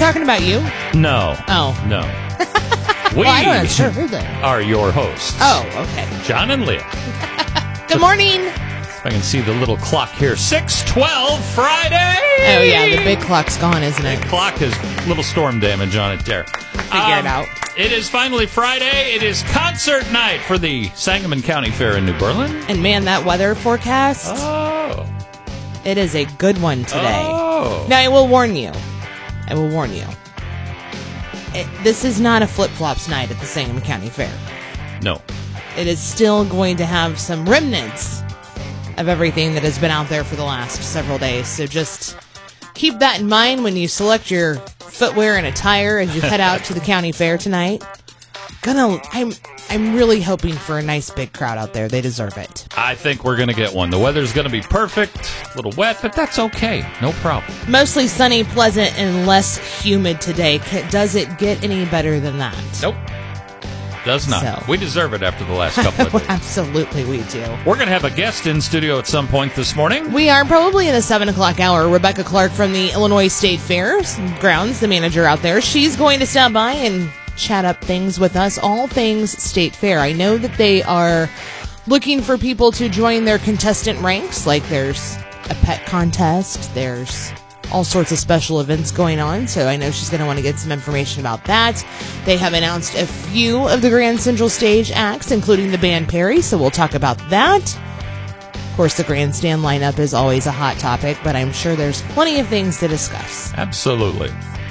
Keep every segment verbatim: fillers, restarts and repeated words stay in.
talking about you? No. Oh. No. We well, I don't know. Sure, who then? are your hosts. Oh, okay. John and Leah. Good morning. If I can see the little clock here. six twelve Friday. Oh, yeah. The big clock's gone, isn't it? The clock has little storm damage on it there. Figure Um, it out. It is finally Friday. It is concert night for the Sangamon County Fair in New Berlin. And man, that weather forecast, Oh. it is a good one today. Oh. Now, I will warn you. I will warn you. It, this is not a flip-flops night at the Sangamon County Fair. No. It is still going to have some remnants of everything that has been out there for the last several days. So just keep that in mind when you select your footwear and attire as you head out to the county fair tonight. Gonna, I'm, I'm really hoping for a nice big crowd out there. They deserve it. I think we're going to get one. The weather's going to be perfect. A little wet, but that's okay. No problem. Mostly sunny, pleasant, and less humid today. Ca- Does it get any better than that? Nope. Does not. So. We deserve it after the last couple of days. Absolutely, we do. We're going to have a guest in studio at some point this morning. We are probably in the seven o'clock hour. Rebecca Clark from the Illinois State Fair grounds, the manager out there. She's going to stop by and chat up things with us, all things State Fair. I know that they are looking for people to join their contestant ranks, like there's a pet contest, there's all sorts of special events going on, so I know she's going to want to get some information about that. They have announced a few of the Grand Central Stage acts, including the band Perry, so we'll talk about that. Of course, the grandstand lineup is always a hot topic, but I'm sure there's plenty of things to discuss. Absolutely.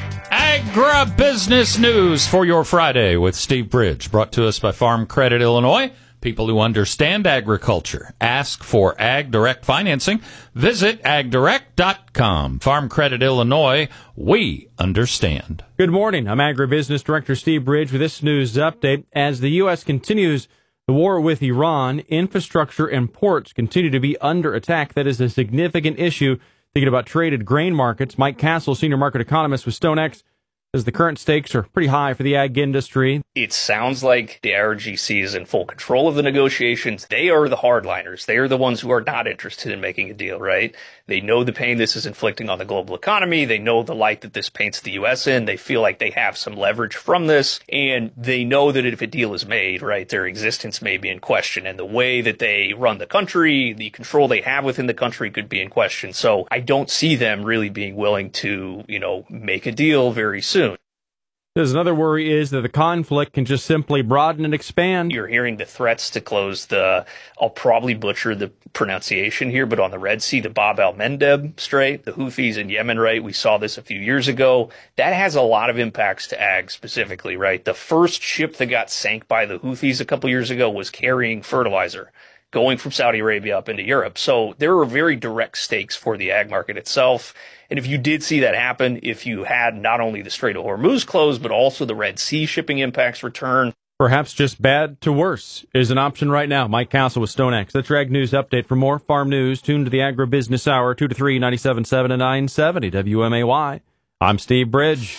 Agribusiness news for your Friday with Steve Bridge, brought to us by Farm Credit Illinois. People who understand agriculture. Ask for Ag Direct financing. Visit ag direct dot com. Farm Credit Illinois, we understand. Good morning. I'm Agribusiness Director Steve Bridge with this news update. As the U S continues the war with Iran, infrastructure and ports continue to be under attack. That is a significant issue. Thinking about traded grain markets, Mike Castle, senior market economist with StoneX, says the current stakes are pretty high for the ag industry. It sounds like the I R G C is in full control of the negotiations. They are the hardliners. They are the ones who are not interested in making a deal, right? They know the pain this is inflicting on the global economy. They know the light that this paints the U S in. They feel like they have some leverage from this. And they know that if a deal is made, right, their existence may be in question. And the way that they run the country, the control they have within the country could be in question. So I don't see them really being willing to, you know, make a deal very soon. There's another worry is that the conflict can just simply broaden and expand. You're hearing the threats to close the, I'll probably butcher the pronunciation here, but on the Red Sea, the Bab el-Mandeb Strait, the Houthis in Yemen, right? We saw this a few years ago. That has a lot of impacts to ag specifically, right? The first ship that got sank by the Houthis a couple years ago was carrying fertilizer, going from Saudi Arabia up into Europe. So there are very direct stakes for the ag market itself. And if you did see that happen, if you had not only the Strait of Hormuz closed, but also the Red Sea shipping impacts return. Perhaps just bad to worse is an option right now. Mike Castle with StoneX. That's your Ag News Update. For more farm news, tune to the Agribusiness Hour, two to three, ninety-seven point seven and nine seventy W M A Y. I'm Steve Bridge.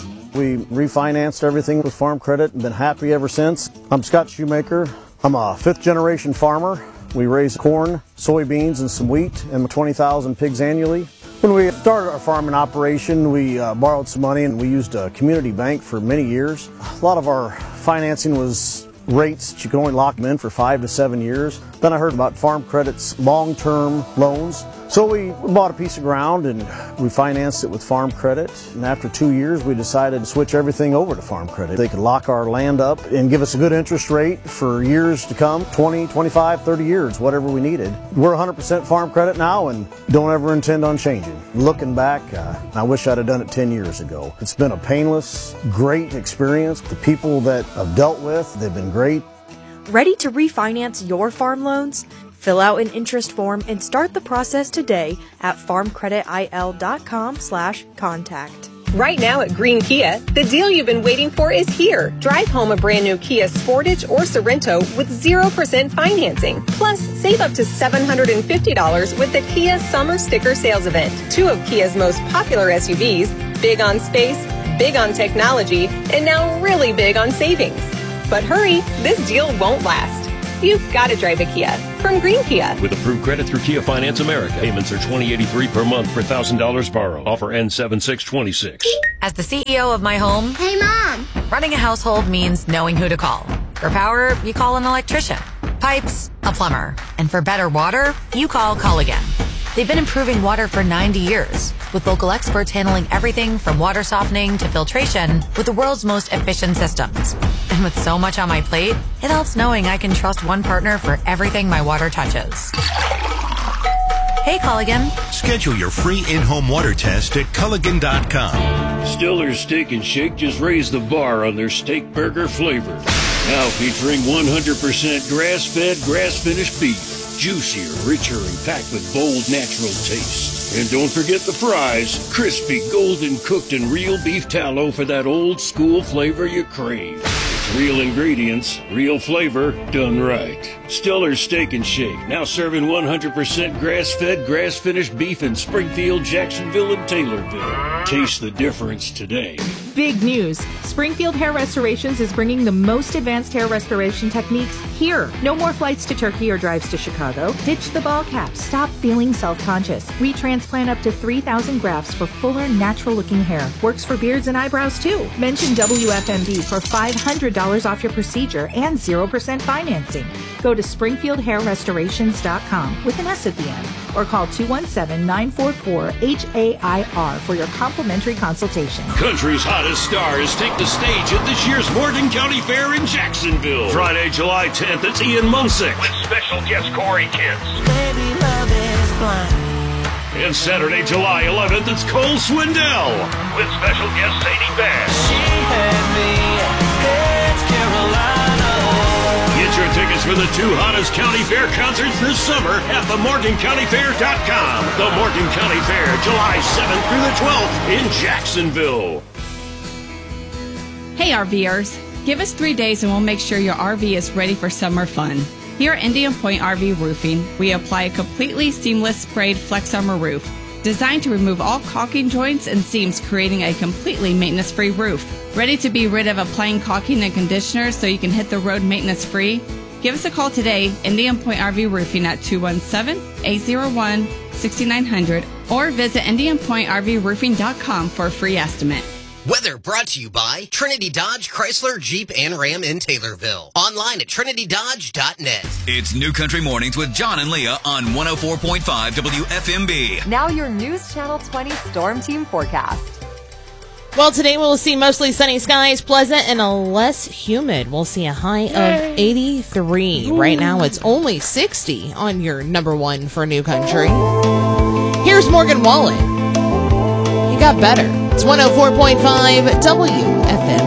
We refinanced everything with Farm Credit and been happy ever since. I'm Scott Shoemaker. I'm a fifth-generation farmer. We raise corn, soybeans, and some wheat and twenty thousand pigs annually. When we started our farming operation, we uh, borrowed some money and we used a community bank for many years. A lot of our financing was rates that you could only lock them in for five to seven years. Then I heard about Farm Credit's long-term loans. So we bought a piece of ground and we financed it with Farm Credit. And after two years, we decided to switch everything over to Farm Credit. They could lock our land up and give us a good interest rate for years to come, twenty, twenty-five, thirty years, whatever we needed. We're one hundred percent Farm Credit now and don't ever intend on changing. Looking back, uh, I wish I'd have done it ten years ago. It's been a painless, great experience. The people that I've dealt with, they've been great. Ready to refinance your farm loans? Fill out an interest form and start the process today at farmcreditil.com slash contact. Right now at Green Kia, the deal you've been waiting for is here. Drive home a brand new Kia Sportage or Sorento with zero percent financing. Plus, save up to seven hundred fifty dollars with the Kia Summer Sticker Sales Event. Two of Kia's most popular S U Vs, big on space, big on technology, and now really big on savings. But hurry, this deal won't last. You've got to drive a Kia. from Green Kia. With approved credit through Kia Finance America. Payments are twenty eighty-three per month per one thousand dollars borrowed. Offer ends seven six twenty-six. As the C E O of my home, hey, Mom! Running a household means knowing who to call. For power, you call an electrician. Pipes, a plumber. And for better water, you call Call Again. They've been improving water for ninety years, with local experts handling everything from water softening to filtration with the world's most efficient systems. And with so much on my plate, it helps knowing I can trust one partner for everything my water touches. Hey, Culligan. Schedule your free in-home water test at Culligan dot com. Stiller's Steak and Shake just raised the bar on their steak burger flavor. Now featuring one hundred percent grass-fed, grass-finished beef. Juicier, richer, and packed with bold, natural taste. And don't forget the fries. Crispy, golden cooked, and real beef tallow for that old-school flavor you crave. It's real ingredients, real flavor, done right. Stiller's Steak and Shake, now serving one hundred percent grass-fed, grass-finished beef in Springfield, Jacksonville, and Taylorville. Taste the difference today. Big news. Springfield Hair Restorations is bringing the most advanced hair restoration techniques here. No more flights to Turkey or drives to Chicago. Ditch the ball cap. Stop feeling self-conscious. We transplant up to three thousand grafts for fuller, natural-looking hair. Works for beards and eyebrows, too. Mention W F M B for five hundred dollars off your procedure and zero percent financing. Go to Springfield Hair Restorations dot com with an S at the end or call two one seven, nine four four, H A I R for your complimentary consultation. Country's hottest stars take the stage at this year's Morgan County Fair in Jacksonville. Friday, July tenth, it's Ian Munsick with special guest Corey Kent. Baby, love is blind. And Saturday, July eleventh, it's Cole Swindell with special guest Sadie Bass. She had me, it's Carolina. Get your tickets for the two hottest county fair concerts this summer at the morgan county fair dot com. The Morgan County Fair, July seventh through the twelfth in Jacksonville. Hey RVers, give us three days and we'll make sure your R V is ready for summer fun. Here at Indian Point R V Roofing, we apply a completely seamless sprayed Flex Armor roof, designed to remove all caulking joints and seams, creating a completely maintenance-free roof. Ready to be rid of applying caulking and conditioner so you can hit the road maintenance-free? Give us a call today, Indian Point R V Roofing at two one seven, eight zero one, six nine zero zero or visit indian point r v roofing dot com for a free estimate. Weather brought to you by Trinity Dodge, Chrysler, Jeep, and Ram in Taylorville. Online at trinity dodge dot net. It's New Country Mornings with John and Leah on one oh four point five W F M B. Now your News Channel twenty Storm Team forecast. Well, today we'll see mostly sunny skies, pleasant, and a less humid. We'll see a high of eighty-three. Ooh. Right now it's only sixty on your number one for New Country. Here's Morgan Wallen. He got better. It's one oh four point five W F M.